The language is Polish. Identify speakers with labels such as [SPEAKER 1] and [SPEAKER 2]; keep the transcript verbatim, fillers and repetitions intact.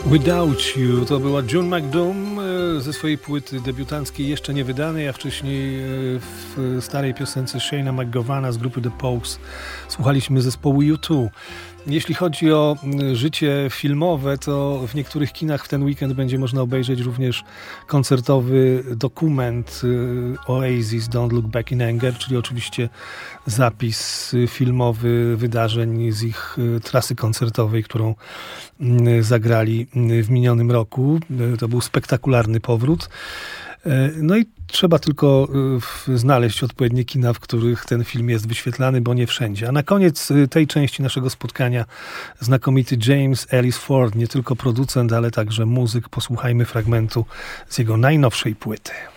[SPEAKER 1] Without You to była June McDoom ze swojej płyty debiutanckiej, jeszcze nie wydanej, a wcześniej w starej piosence Shana McGovana z grupy The Pogues słuchaliśmy zespołu U dwa. Jeśli chodzi o życie filmowe, to w niektórych kinach w ten weekend będzie można obejrzeć również koncertowy dokument Oasis Don't Look Back in Anger, czyli oczywiście zapis filmowy wydarzeń z ich trasy koncertowej, którą zagrali w minionym roku. To był spektakularny powrót. No i trzeba tylko znaleźć odpowiednie kina, w których ten film jest wyświetlany, bo nie wszędzie. A na koniec tej części naszego spotkania znakomity James Ellis Ford, nie tylko producent, ale także muzyk. Posłuchajmy fragmentu z jego najnowszej płyty.